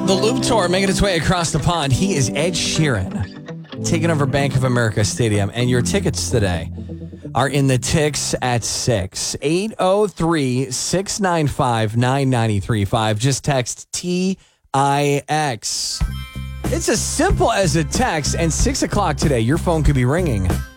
The Loop Tour making its way across the pond. He is Ed Sheeran, taking over Bank of America Stadium. And your tickets today are in the ticks at 6. 803-695-9935. Just text TIX. It's as simple as a text, and 6 o'clock today, your phone could be ringing.